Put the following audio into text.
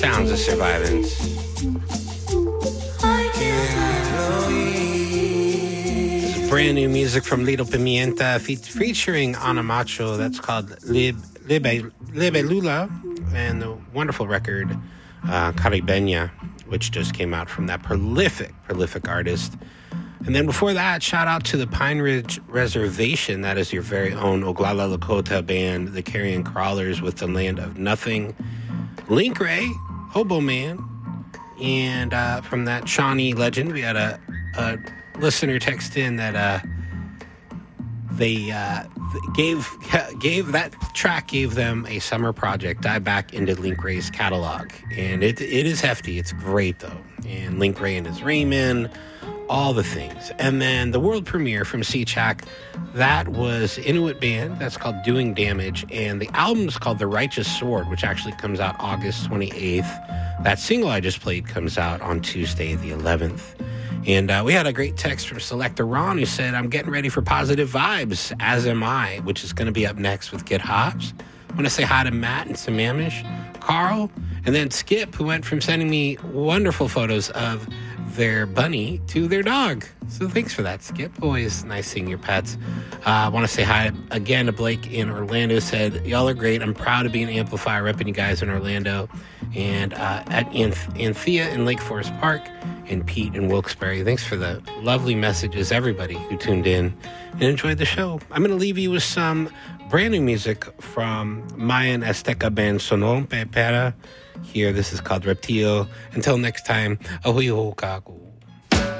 Sounds of Survivance. This is brand new music from Little Pimienta featuring Ana Macho. That's called Libelula, and the wonderful record Caribeña, which just came out from that prolific artist. And then before that, shout out to the Pine Ridge Reservation. That is your very own Oglala Lakota band, the Carrion Crawlers with the Land of Nothing. Link Ray, Hobo Man. And from that Shawnee legend, we had a listener text in that they gave that track gave them a summer project, dive back into Link Ray's catalog. And it is hefty. It's great, though. And Link Ray and his Raymond, all the things. And then the world premiere from Seachak, that was Inuit band. That's called Doing Damage. And the album's called The Righteous Sword, which actually comes out August 28th. That single I just played comes out on Tuesday, the 11th. And we had a great text from Selector Ron who said, I'm getting ready for positive vibes, as am I, which is going to be up next with Kid Hobbs. I want to say hi to Matt and Sammamish, Carl, and then Skip, who went from sending me wonderful photos of their bunny to their dog. So thanks for that, Skip. Always nice seeing your pets. I want to say hi again to Blake in Orlando. Said, y'all are great. I'm proud to be an amplifier repping you guys in Orlando. And at Anthea in Lake Forest Park, and Pete in Wilkes-Barre. Thanks for the lovely messages, everybody who tuned in and enjoyed the show. I'm going to leave you with some brand new music from Mayan Azteca band Sonon Pepera. Here, this is called Reptile. Until next time, ahui hokaku.